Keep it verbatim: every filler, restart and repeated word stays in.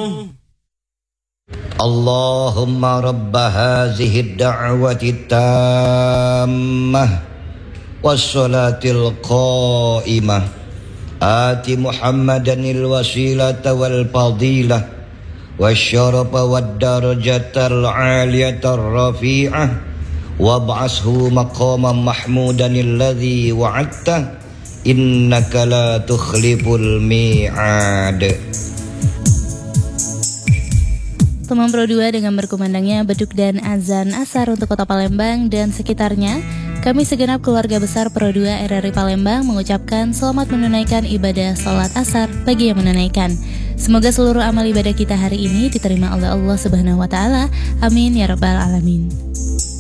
Allahumma rabba hazihi da'wati tammah wassalatil qa'imah ati Muhammadanil wasilata wal fadilah wasyarafa wad darajatal aliyatar rafi'ah wab'ashu maqaman mahmudanil ladzi wa'adta innaka la tukhliful mi'ad. Teman Pro dua dengan berkumandangnya beduk dan azan asar untuk kota Palembang dan sekitarnya, kami segenap keluarga besar Pro dua R R I Palembang mengucapkan selamat menunaikan ibadah salat asar bagi yang menunaikan. Semoga seluruh amal ibadah kita hari ini diterima oleh Allah Subhanahu wa taala. Amin ya rabbal alamin.